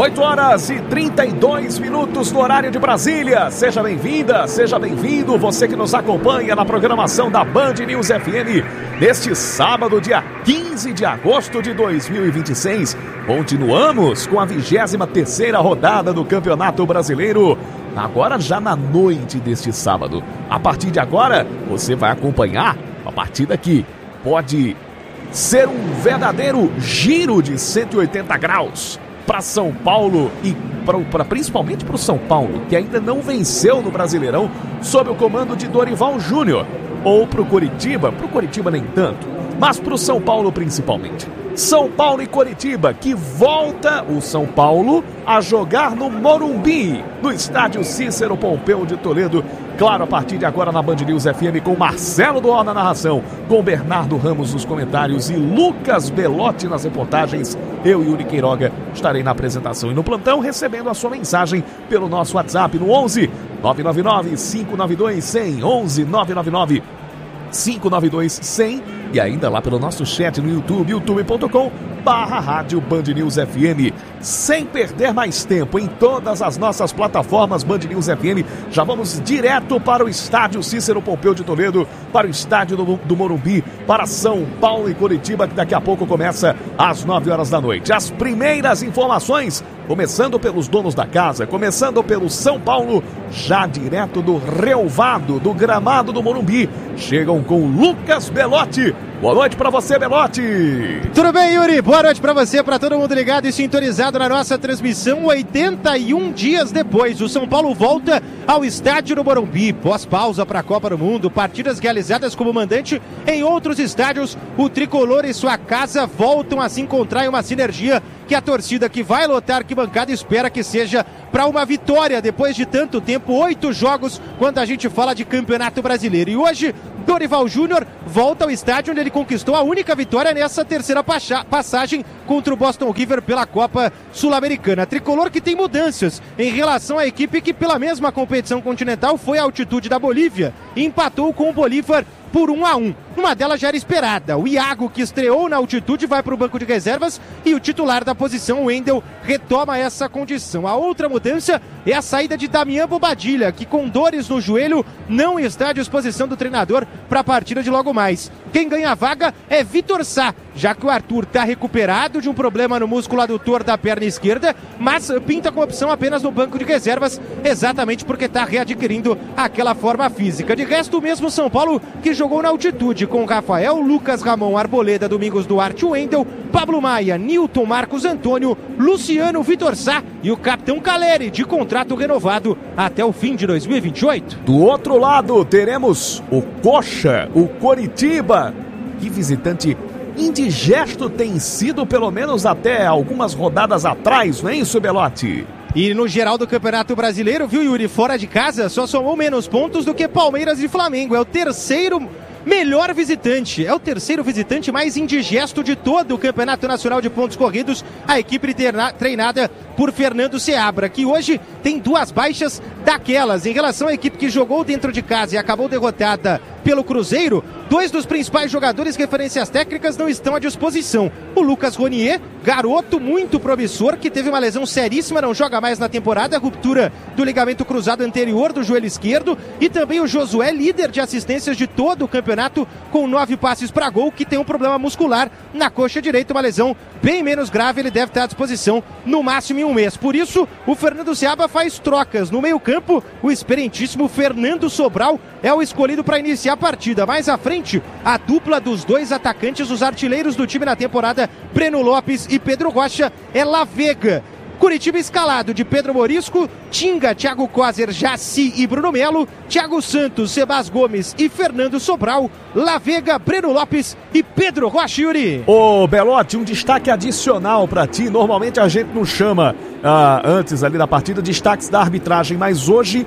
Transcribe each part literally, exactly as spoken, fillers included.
oito horas e trinta e dois minutos no horário de Brasília. Seja bem-vinda, seja bem-vindo, você que nos acompanha na programação da Band News F M, neste sábado, dia quinze de agosto de dois mil e vinte e seis. Continuamos com a vigésima terceira rodada do Campeonato Brasileiro, agora já na noite deste sábado. A partir de agora, você vai acompanhar a partida que pode ser um verdadeiro giro de cento e oitenta graus para São Paulo e pra, pra, principalmente para o São Paulo, que ainda não venceu no Brasileirão sob o comando de Dorival Júnior, ou para o Coritiba, para o Coritiba nem tanto, mas para o São Paulo principalmente. São Paulo e Coritiba, que volta o São Paulo a jogar no Morumbi, no estádio Cícero Pompeu de Toledo. Claro, a partir de agora na Band News F M, com Marcelo Duó na narração, com Bernardo Ramos nos comentários e Lucas Belotti nas reportagens. Eu, Yuri Queiroga, estarei na apresentação e no plantão, recebendo a sua mensagem pelo nosso WhatsApp no onze nove nove nove, cinco nove dois, cem, onze nove nove nove, cinco nove dois, cem, e ainda lá pelo nosso chat no YouTube, youtube ponto com barra rádio Band News F M. Sem perder mais tempo, em todas as nossas plataformas Band News F M, já vamos direto para o estádio Cícero Pompeu de Toledo, para o estádio do, do Morumbi, para São Paulo e Coritiba, que daqui a pouco começa às nove horas da noite. As primeiras informações, começando pelos donos da casa, começando pelo São Paulo, já direto do relvado, do gramado do Morumbi, chegam com Lucas Belotti. Boa noite pra você, Belotti. Tudo bem, Yuri? Boa noite pra você, pra todo mundo ligado e sintonizado na nossa transmissão. oitenta e um dias depois, o São Paulo volta ao estádio do Morumbi. Pós-pausa pra Copa do Mundo, partidas realizadas como mandante em outros estádios, o Tricolor e sua casa voltam a se encontrar em uma sinergia que a torcida que vai lotar a arquibancada espera que seja para uma vitória depois de tanto tempo, oito jogos, quando a gente fala de Campeonato Brasileiro. E hoje, Dorival Júnior volta ao estádio onde ele conquistou a única vitória nessa terceira passagem contra o Boston River pela Copa Sul-Americana. Tricolor que tem mudanças em relação à equipe que pela mesma competição continental foi à altitude da Bolívia e empatou com o Bolívar por um a um. Uma delas já era esperada. O Iago, que estreou na altitude, vai para o banco de reservas e o titular da posição, o Wendel, retoma essa condição. A outra mudança é a saída de Damian Bobadilla, que com dores no joelho não está à disposição do treinador para a partida de logo mais. Quem ganha a vaga é Vitor Sá, já que o Arthur está recuperado de um problema no músculo adutor da perna esquerda, mas pinta com opção apenas no banco de reservas, exatamente porque está readquirindo aquela forma física. De resto, o mesmo São Paulo que jogou na altitude com Rafael, Lucas Ramon, Arboleda, Domingos Duarte, Wendel, Pablo Maia, Nilton, Marcos Antônio, Luciano, Vitor Sá e o capitão Caleri, de contrato renovado até o fim de dois mil e vinte e oito. Do outro lado, teremos o Coxa, o Coritiba, que visitante indigesto tem sido, pelo menos até algumas rodadas atrás, não é isso, Belotti? E no geral do Campeonato Brasileiro, viu, Yuri, fora de casa, só somou menos pontos do que Palmeiras e Flamengo. É o terceiro melhor visitante, é o terceiro visitante mais indigesto de todo o Campeonato Nacional de Pontos Corridos, a equipe treinada por Fernando Seabra, que hoje tem duas baixas daquelas. Em relação à equipe que jogou dentro de casa e acabou derrotada pelo Cruzeiro, dois dos principais jogadores referências técnicas não estão à disposição. O Lucas Ronier, garoto muito promissor, que teve uma lesão seríssima, não joga mais na temporada, ruptura do ligamento cruzado anterior do joelho esquerdo, e também o Josué, líder de assistências de todo o campeonato, com nove passes para gol, que tem um problema muscular na coxa direita, uma lesão bem menos grave, ele deve estar à disposição no máximo em um mês. Por isso, o Fernando Seabra faz trocas no meio-campo. O experientíssimo Fernando Sobral é o escolhido para iniciar a partida. Mais à frente, a dupla dos dois atacantes, os artilheiros do time na temporada, Breno Lopes e Pedro Rocha, é La Vega. Curitiba escalado de Pedro Morisco, Tinga, Thiago Coser, Jaci e Bruno Melo, Thiago Santos, Sebas Gomes e Fernando Sobral, La Vega, Breno Lopes e Pedro Rocha. Yuri. Ô Belotti, um destaque adicional pra ti. Normalmente a gente não chama ah, antes ali da partida destaques da arbitragem, mas hoje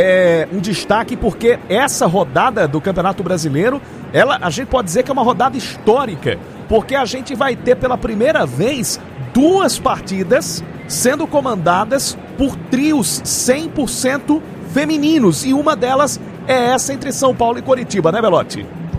é um destaque porque essa rodada do Campeonato Brasileiro, ela, a gente pode dizer que é uma rodada histórica, porque a gente vai ter pela primeira vez duas partidas sendo comandadas por trios cem por cento femininos, e uma delas é essa entre São Paulo e Coritiba, né, Belotti?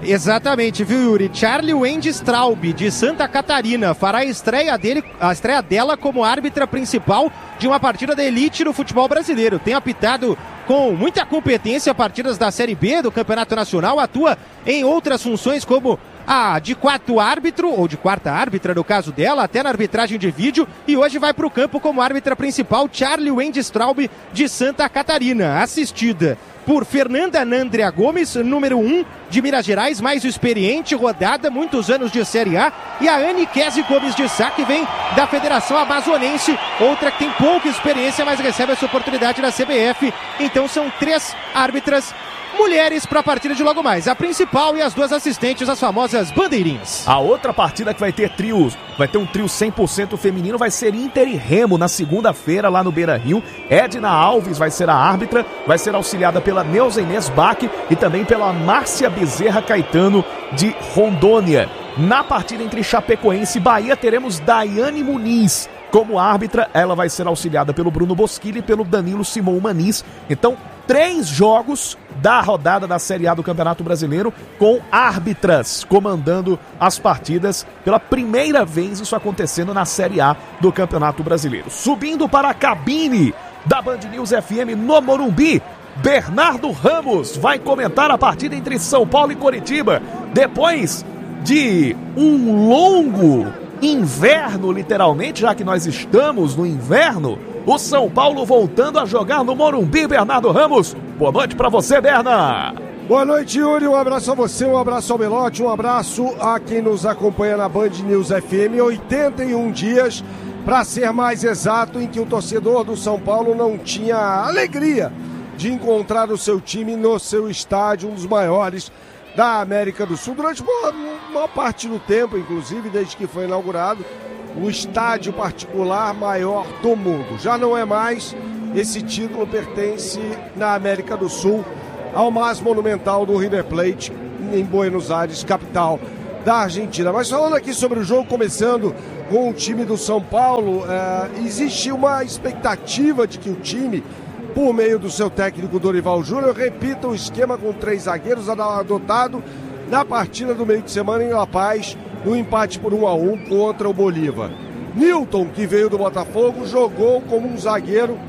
Exatamente, viu, Yuri? Charlie Wendt-Straub, de Santa Catarina, fará a estreia, dele, a estreia dela como árbitra principal de uma partida da elite no futebol brasileiro. Tem apitado com muita competência partidas da Série B do Campeonato Nacional, atua em outras funções como a de quarto árbitro, ou de quarta árbitra no caso dela, até na arbitragem de vídeo, e hoje vai para o campo como árbitra principal Charlie Wendt-Straub, de Santa Catarina, assistida por Fernanda Nandria Gomes, número um de Minas Gerais, mais experiente, rodada, muitos anos de Série A, e a Anne Kese Gomes de Sá, que vem da Federação Amazonense, outra que tem pouca experiência, mas recebe essa oportunidade da C B F. Então são três árbitras mulheres para a partida de logo mais. A principal e as duas assistentes, as famosas bandeirinhas. A outra partida que vai ter trio, vai ter um trio cem por cento feminino, vai ser Inter e Remo na segunda-feira lá no Beira-Rio. Edna Alves vai ser a árbitra, vai ser auxiliada pela Neuza Inês Bach e também pela Márcia Bezerra Caetano de Rondônia. Na partida entre Chapecoense e Bahia teremos Daiane Muniz como árbitra, ela vai ser auxiliada pelo Bruno Bosquilha e pelo Danilo Simão Maniz. Então, três jogos da rodada da Série A do Campeonato Brasileiro com árbitras comandando as partidas pela primeira vez, isso acontecendo na Série A do Campeonato Brasileiro. Subindo para a cabine da Band News F M no Morumbi, Bernardo Ramos vai comentar a partida entre São Paulo e Coritiba, depois de um longo inverno, literalmente, já que nós estamos no inverno. O São Paulo voltando a jogar no Morumbi. Bernardo Ramos, boa noite pra você, Berna. Boa noite, Yuri, um abraço a você, um abraço ao Belote, um abraço a quem nos acompanha na Band News F M. oitenta e um dias, para ser mais exato, em que o torcedor do São Paulo não tinha alegria de encontrar o seu time no seu estádio, um dos maiores da América do Sul, durante uma, uma parte do tempo, inclusive desde que foi inaugurado, o estádio particular maior do mundo. Já não é mais, esse título pertence na América do Sul ao mais monumental do River Plate, em Buenos Aires, capital da Argentina. Mas falando aqui sobre o jogo, começando com o time do São Paulo, é, existe uma expectativa de que o time, por meio do seu técnico Dorival Júnior, repita o esquema com três zagueiros adotado na partida do meio de semana em La Paz, no empate por um a um contra o Bolívar. Nilton, que veio do Botafogo, jogou como um zagueiro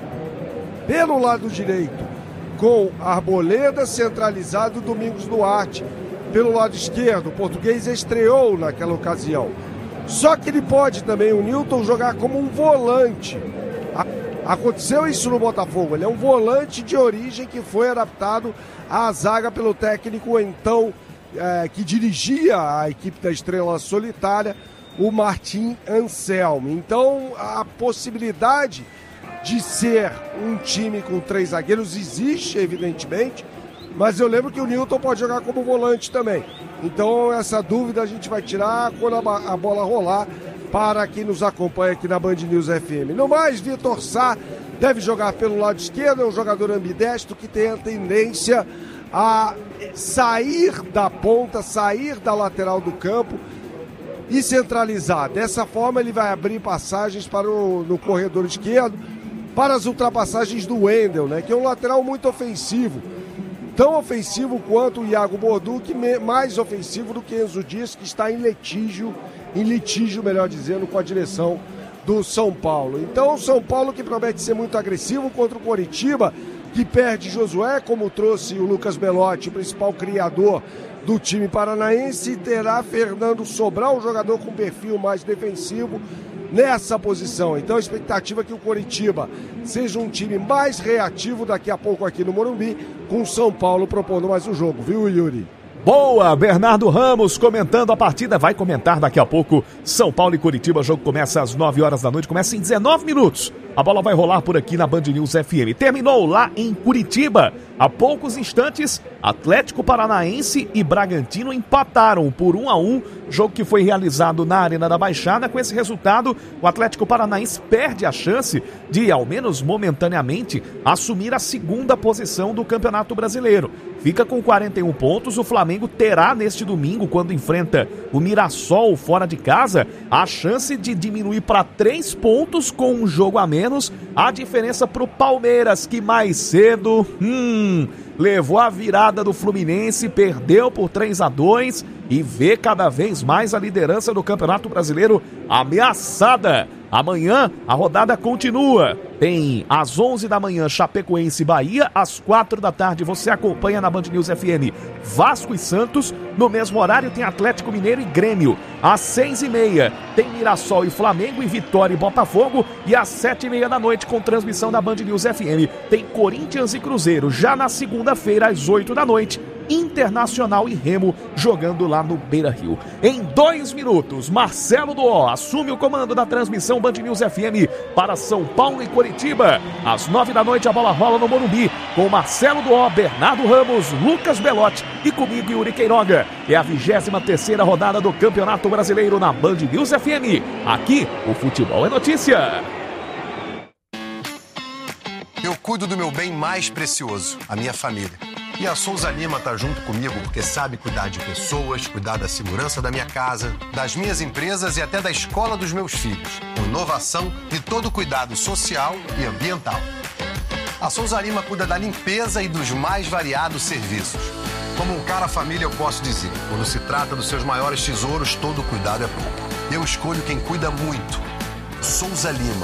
pelo lado direito, com Arboleda centralizado, Domingos Duarte pelo lado esquerdo. O português estreou naquela ocasião. Só que ele pode também, o Nilton, jogar como um volante. Aconteceu isso no Botafogo, ele é um volante de origem que foi adaptado à zaga pelo técnico então é, que dirigia a equipe da Estrela Solitária, o Martim Anselmi. Então a possibilidade de ser um time com três zagueiros existe, evidentemente, mas eu lembro que o Nilton pode jogar como volante também. Então essa dúvida a gente vai tirar quando a bola rolar, para quem nos acompanha aqui na Band News F M. No mais, Vitor Sá deve jogar pelo lado esquerdo, é um jogador ambidestro que tem a tendência a sair da ponta, sair da lateral do campo e centralizar. Dessa forma ele vai abrir passagens para o, no corredor esquerdo, para as ultrapassagens do Wendel, né, que é um lateral muito ofensivo. Tão ofensivo quanto o Iago Borduque, mais ofensivo do que Enzo Dias, que está em litígio, em litígio, melhor dizendo, com a direção do São Paulo. Então o São Paulo, que promete ser muito agressivo contra o Coritiba, que perde Josué, como trouxe o Lucas Belotti, o principal criador do time paranaense, terá Fernando Sobral, um jogador com perfil mais defensivo, nessa posição. Então a expectativa é que o Coritiba seja um time mais reativo daqui a pouco aqui no Morumbi, com o São Paulo propondo mais um jogo, viu, Yuri? Boa, Bernardo Ramos comentando a partida, vai comentar daqui a pouco São Paulo e Coritiba. O jogo começa às nove horas da noite, começa em dezenove minutos. A bola vai rolar por aqui na Band News F M. Terminou lá em Curitiba. Há poucos instantes, Atlético Paranaense e Bragantino empataram por um a um. Jogo que foi realizado na Arena da Baixada. Com esse resultado, o Atlético Paranaense perde a chance de, ao menos momentaneamente, assumir a segunda posição do Campeonato Brasileiro. Fica com quarenta e um pontos. O Flamengo terá neste domingo, quando enfrenta o Mirassol fora de casa, a chance de diminuir para três pontos com um jogo a menos menos a diferença para o Palmeiras, que mais cedo hum, levou a virada do Fluminense, perdeu por três a dois e vê cada vez mais a liderança do Campeonato Brasileiro ameaçada. Amanhã a rodada continua. Tem às onze da manhã Chapecoense e Bahia, às quatro da tarde você acompanha na Band News F M Vasco e Santos. No mesmo horário tem Atlético Mineiro e Grêmio. Às seis e meia tem Mirassol e Flamengo, e Vitória e Botafogo. E às sete e meia da noite, com transmissão da Band News F M, tem Corinthians e Cruzeiro. Já na segunda-feira, às oito da noite, Internacional e Remo jogando lá no Beira-Rio. Em dois minutos, Marcelo Duó assume o comando da transmissão Band News F M para São Paulo e Coritiba. Às nove da noite a bola rola no Morumbi com Marcelo Duó, Bernardo Ramos, Lucas Belotti e comigo, Yuri Queiroga. É a vigésima terceira rodada do Campeonato Brasileiro na Band News F M. Aqui o futebol é notícia. Eu cuido do meu bem mais precioso, a minha família. E a Souza Lima tá junto comigo porque sabe cuidar de pessoas, cuidar da segurança da minha casa, das minhas empresas e até da escola dos meus filhos. Com inovação e todo cuidado social e ambiental. A Souza Lima cuida da limpeza e dos mais variados serviços. Como um cara família, eu posso dizer, quando se trata dos seus maiores tesouros, todo cuidado é pouco. Eu escolho quem cuida muito. Souza Lima.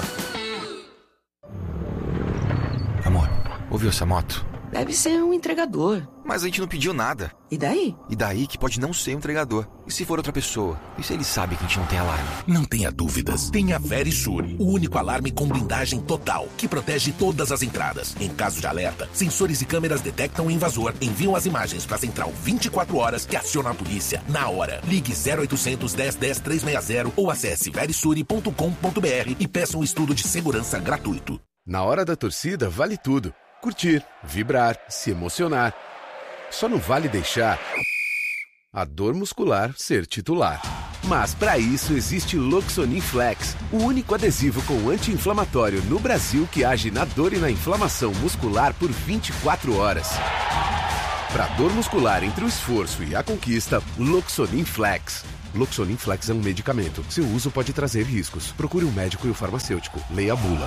Amor, ouviu essa moto? Deve ser um entregador. Mas a gente não pediu nada. E daí? E daí que pode não ser um entregador. E se for outra pessoa? E se ele sabe que a gente não tem alarme? Não tenha dúvidas. Tenha Verisur, o único alarme com blindagem total, que protege todas as entradas. Em caso de alerta, sensores e câmeras detectam o invasor, enviam as imagens para a central vinte e quatro horas, que aciona a polícia na hora. Ligue zero oitocentos, dez, dez, trezentos e sessenta ou acesse verisure ponto com ponto br e peça um estudo de segurança gratuito. Na hora da torcida, vale tudo. Curtir, vibrar, se emocionar. Só não vale deixar a dor muscular ser titular. Mas para isso existe Loxonin Flex, o único adesivo com anti-inflamatório no Brasil que age na dor e na inflamação muscular por vinte e quatro horas. Para dor muscular entre o esforço e a conquista, Loxonin Flex. Loxonin Flex é um medicamento. Seu uso pode trazer riscos. Procure um médico e o farmacêutico. Leia a bula.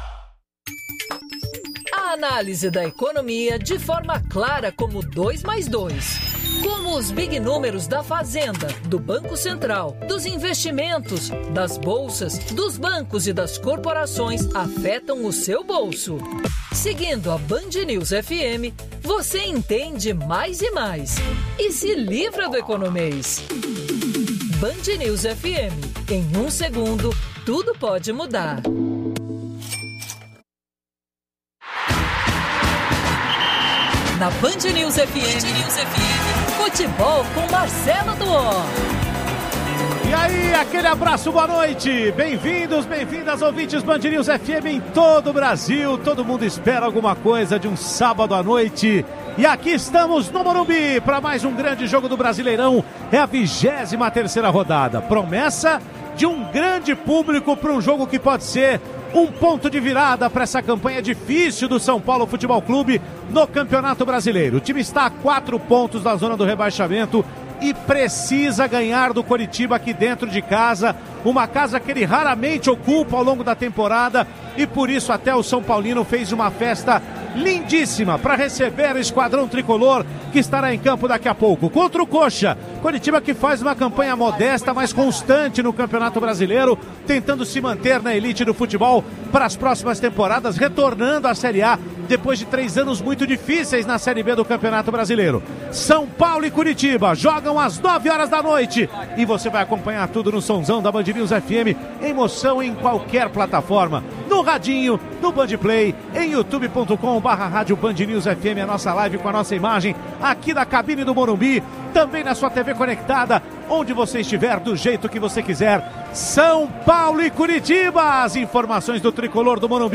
Análise da economia de forma clara como dois mais dois. Como os big números da Fazenda, do Banco Central, dos investimentos, das bolsas, dos bancos e das corporações afetam o seu bolso. Seguindo a Band News F M, você entende mais e mais. E se livra do economês. Band News F M. Em um segundo, tudo pode mudar. Na Band News F M, Band News F M, futebol com Marcelo Duó. E aí, aquele abraço, boa noite. Bem-vindos, bem-vindas, ouvintes Band News F M em todo o Brasil. Todo mundo espera alguma coisa de um sábado à noite. E aqui estamos no Morumbi para mais um grande jogo do Brasileirão. É a vigésima terceira rodada. Promessa de um grande público para um jogo que pode ser um ponto de virada para essa campanha difícil do São Paulo Futebol Clube no Campeonato Brasileiro. O time está a quatro pontos da zona do rebaixamento e precisa ganhar do Coritiba aqui dentro de casa, uma casa que ele raramente ocupa ao longo da temporada, e por isso até o São Paulino fez uma festa lindíssima para receber o esquadrão tricolor que estará em campo daqui a pouco contra o Coxa. Coritiba que faz uma campanha modesta, mas constante no Campeonato Brasileiro, tentando se manter na elite do futebol para as próximas temporadas, retornando à Série A depois de três anos muito difíceis na Série B do Campeonato Brasileiro. São Paulo e Coritiba jogam às nove horas da noite e você vai acompanhar tudo no somzão da Band News F M, emoção em qualquer plataforma, no radinho, no Bandplay, em youtube ponto com barra rádio Band News F M, a nossa live com a nossa imagem aqui da cabine do Morumbi, também na sua T V conectada, onde você estiver, do jeito que você quiser. São Paulo e Coritiba, as informações do tricolor do Morumbi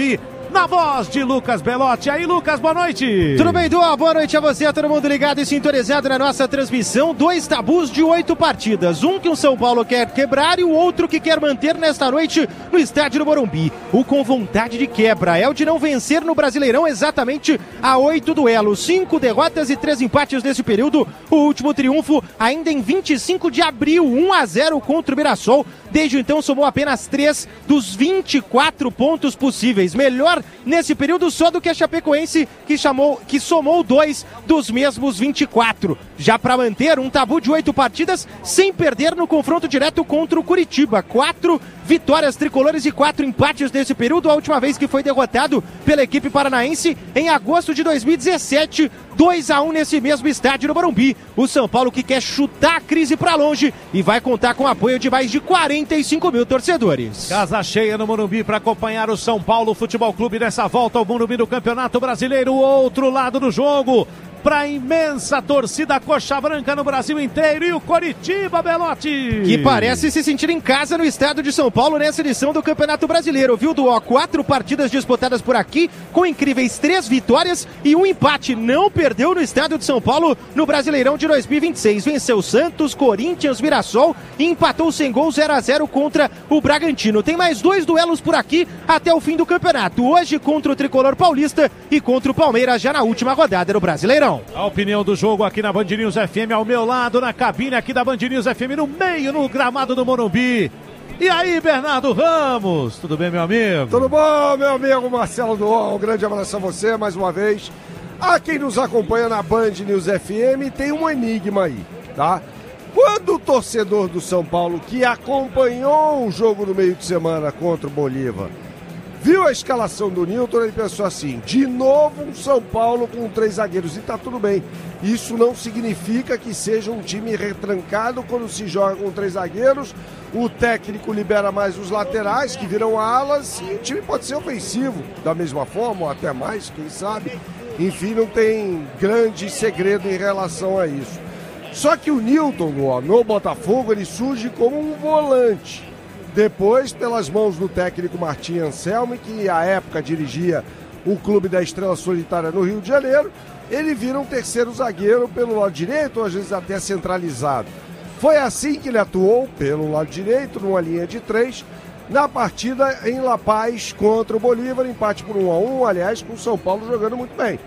na voz de Lucas Belotti. Aí, Lucas, boa noite. Tudo bem, Dua? Boa noite a você, a todo mundo ligado e sintonizado na nossa transmissão. Dois tabus de oito partidas. Um que o São Paulo quer quebrar e o outro que quer manter nesta noite no estádio do Morumbi. O com vontade de quebra é o de não vencer no Brasileirão exatamente a oito duelos. Cinco derrotas e três empates nesse período. O último triunfo ainda em vinte e cinco de abril, um a zero contra o Mirassol. Desde então somou apenas três dos vinte e quatro pontos possíveis. Melhor nesse período só do que a Chapecoense, que, chamou, que somou dois dos mesmos vinte e quatro. Já para manter um tabu de oito partidas sem perder no confronto direto contra o Curitiba. Quatro vitórias tricolores e quatro empates nesse período. A última vez que foi derrotado pela equipe paranaense em agosto de dois mil e dezessete. dois a um nesse mesmo estádio no Morumbi. O São Paulo que quer chutar a crise para longe e vai contar com o apoio de mais de quarenta e cinco mil torcedores. Casa cheia no Morumbi para acompanhar o São Paulo Futebol Clube nessa volta ao Morumbi do Campeonato Brasileiro. O outro lado do jogo, para a imensa torcida coxa branca no Brasil inteiro, e o Coritiba, Belotti, que parece se sentir em casa no estado de São Paulo nessa edição do Campeonato Brasileiro, viu, Duó? Quatro partidas disputadas por aqui, com incríveis três vitórias e um empate. Não perdeu no estado de São Paulo no Brasileirão de dois mil e vinte e seis. Venceu Santos, Corinthians, Mirassol e empatou sem gol zero a zero contra o Bragantino. Tem mais dois duelos por aqui até o fim do campeonato. Hoje contra o Tricolor Paulista e contra o Palmeiras já na última rodada do Brasileirão. A opinião do jogo aqui na Band News F M, ao meu lado, na cabine aqui da Band News F M, no meio, no gramado do Morumbi. E aí, Bernardo Ramos, tudo bem, meu amigo? Tudo bom, meu amigo Marcelo Duó, um grande abraço a você mais uma vez. A quem nos acompanha na Band News F M, tem um enigma aí, tá? Quando o torcedor do São Paulo, que acompanhou o jogo no meio de semana contra o Bolívar, viu a escalação do Nilton, ele pensou assim: de novo um São Paulo com três zagueiros, e tá tudo bem. Isso não significa que seja um time retrancado quando se joga com três zagueiros. O técnico libera mais os laterais, que viram alas, e o time pode ser ofensivo da mesma forma, ou até mais, quem sabe. Enfim, não tem grande segredo em relação a isso. Só que o Nilton, no Botafogo, ele surge como um volante. Depois, pelas mãos do técnico Martim Anselmi, que à época dirigia o Clube da Estrela Solitária no Rio de Janeiro, ele vira um terceiro zagueiro pelo lado direito, ou às vezes até centralizado. Foi assim que ele atuou pelo lado direito, numa linha de três, na partida em La Paz contra o Bolívar, empate por um a um, aliás, com o São Paulo jogando muito bem.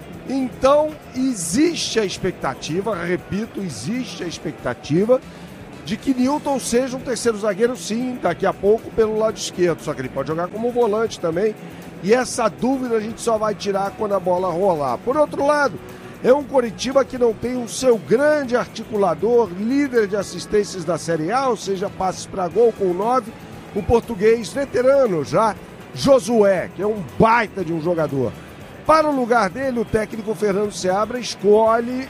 Então, existe a expectativa, repito, existe a expectativa de que Nilton seja um terceiro zagueiro, sim, daqui a pouco pelo lado esquerdo, só que ele pode jogar como volante também, e essa dúvida a gente só vai tirar quando a bola rolar. Por outro lado, é um Coritiba que não tem o seu grande articulador, líder de assistências da Série A, ou seja, passes para gol com nove, o português veterano já, Josué, que é um baita de um jogador. Para o lugar dele, o técnico Fernando Seabra escolhe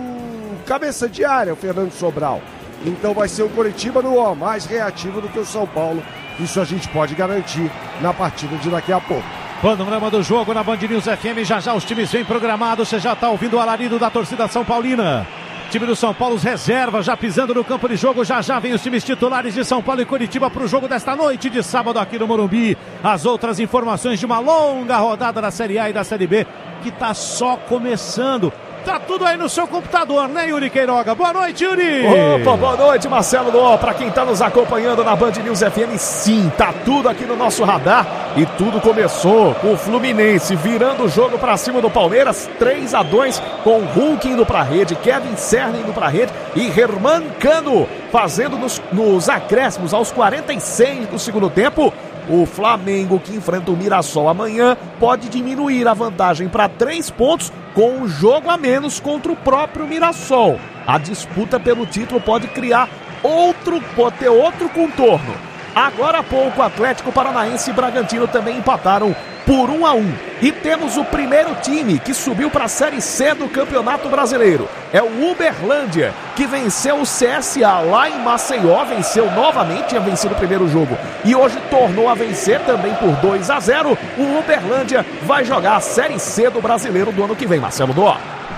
um cabeça de área, o Fernando Sobral. Então vai ser o Coritiba no ó, mais reativo do que o São Paulo. Isso a gente pode garantir na partida de daqui a pouco. Panorama do jogo na Band News F M, já já os times vêm programados, você já está ouvindo o alarido da torcida São Paulina. Time do São Paulo, os reservas já pisando no campo de jogo, já já vem os times titulares de São Paulo e Coritiba para o jogo desta noite de sábado aqui no Morumbi. As outras informações de uma longa rodada da Série A e da Série B, que está só começando. Tá tudo aí no seu computador, né, Yuri Queiroga? Boa noite, Yuri! Opa, boa noite, Marcelo Duó. Pra quem tá nos acompanhando na Band News F M, sim, tá tudo aqui no nosso radar. E tudo começou com o Fluminense virando o jogo pra cima do Palmeiras, três a dois, com o Hulk indo pra rede, Kevin Serna indo pra rede e Herman Cano fazendo nos, nos acréscimos aos quarenta e seis do segundo tempo. O Flamengo, que enfrenta o Mirassol amanhã, pode diminuir a vantagem para três pontos com um jogo a menos contra o próprio Mirassol. A disputa pelo título pode criar outro, pode ter outro contorno. Agora há pouco, o Atlético Paranaense e Bragantino também empataram por um a um. E temos o primeiro time que subiu para a Série C do Campeonato Brasileiro. É o Uberlândia, que venceu o C S A lá em Maceió, venceu novamente, tinha vencido o primeiro jogo e hoje tornou a vencer também por dois a zero. O Uberlândia vai jogar a Série C do Brasileiro do ano que vem, Marcelo Duó.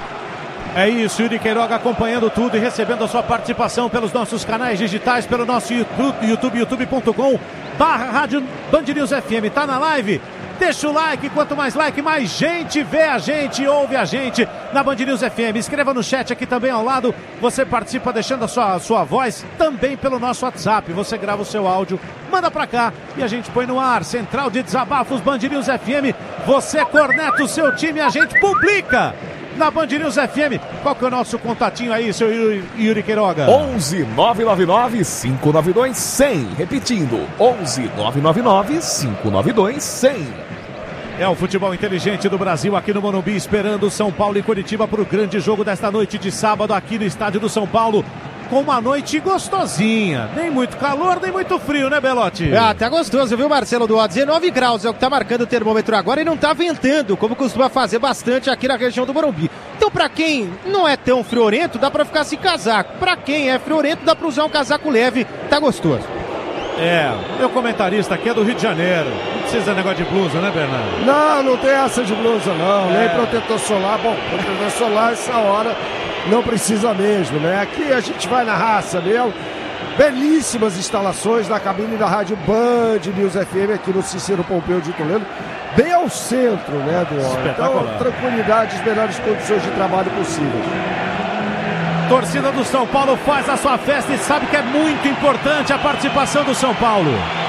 É isso, Yuri Queiroga acompanhando tudo e recebendo a sua participação pelos nossos canais digitais, pelo nosso YouTube, youtube, youtube ponto com barra Rádio Band News F M. Tá na live? Deixa o like, quanto mais like, mais gente vê a gente, ouve a gente na Band News F M. Escreva no chat aqui também ao lado, você participa deixando a sua, a sua voz também pelo nosso WhatsApp. Você grava o seu áudio, manda pra cá e a gente põe no ar. Central de Desabafos, Band News F M. Você corneta o seu time e a gente publica na Band News F M. Qual que é o nosso contatinho aí, seu Yuri, Yuri Queiroga? onze nove nove nove, cinco nove dois, cem. Repetindo, onze nove nove nove, cinco nove dois, cem. É o futebol inteligente do Brasil aqui no Morumbi, esperando São Paulo e Coritiba para o grande jogo desta noite de sábado aqui no estádio do São Paulo. Com uma noite gostosinha, nem muito calor, nem muito frio, né, Belotti? Ah, tá gostoso, viu, Marcelo Duó? dezenove graus é o que tá marcando o termômetro agora e não tá ventando, como costuma fazer bastante aqui na região do Morumbi. Então, pra quem não é tão friorento, dá pra ficar sem casaco. Pra quem é friorento, dá pra usar um casaco leve, tá gostoso. É, meu comentarista aqui é do Rio de Janeiro. Não precisa de negócio de blusa, né, Bernardo? Não, não tem essa de blusa, não. É. Nem protetor solar. Bom, protetor solar, essa hora não precisa mesmo, né? Aqui a gente vai na raça mesmo. Belíssimas instalações na cabine da rádio Band News F M aqui no Cícero Pompeu de Toledo. Bem ao centro, né, do homem. Então, tranquilidade, as melhores condições de trabalho possíveis. Torcida do São Paulo faz a sua festa e sabe que é muito importante a participação do São Paulo.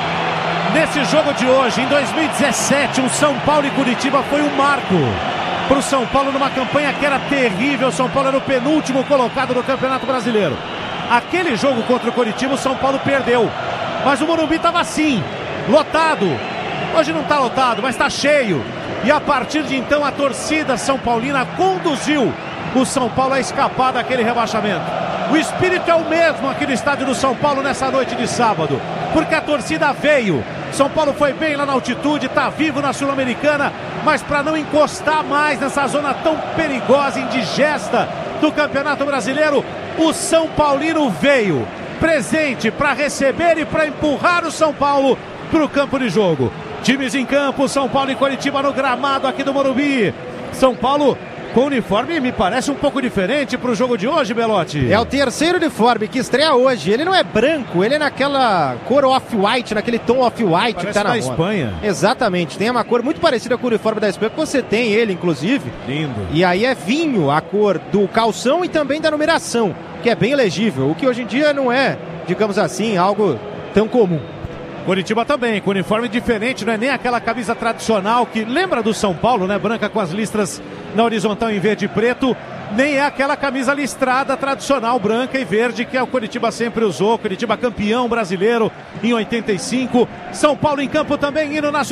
Nesse jogo de hoje, em dois mil e dezessete, o São Paulo e Curitiba foi um marco para o São Paulo numa campanha que era terrível. O São Paulo era o penúltimo colocado no Campeonato Brasileiro. Aquele jogo contra o Curitiba, o São Paulo perdeu. Mas o Morumbi estava assim, lotado. Hoje não está lotado, mas está cheio. E a partir de então, a torcida são paulina conduziu o São Paulo a escapar daquele rebaixamento. O espírito é o mesmo aqui no estádio do São Paulo nessa noite de sábado, porque a torcida veio. São Paulo foi bem lá na altitude, está vivo na Sul-Americana, mas para não encostar mais nessa zona tão perigosa, indigesta do Campeonato Brasileiro, o São Paulino veio presente para receber e para empurrar o São Paulo para o campo de jogo. Times em campo, São Paulo e Coritiba no gramado aqui do Morumbi. São Paulo com uniforme me parece um pouco diferente para o jogo de hoje, Belotti. É o terceiro uniforme que estreia hoje. Ele não é branco, ele é naquela cor off-white, naquele tom off-white que tá na da Espanha. Exatamente, tem uma cor muito parecida com o uniforme da Espanha, que você tem ele, inclusive. Lindo. E aí é vinho a cor do calção e também da numeração, que é bem legível, o que hoje em dia não é, digamos assim, algo tão comum. Coritiba também, com uniforme diferente, não é nem aquela camisa tradicional que lembra do São Paulo, né? Branca com as listras na horizontal em verde e preto, nem é aquela camisa listrada tradicional, branca e verde, que o Coritiba sempre usou. Coritiba campeão brasileiro em oitenta e cinco. São Paulo em campo também, hino nacional.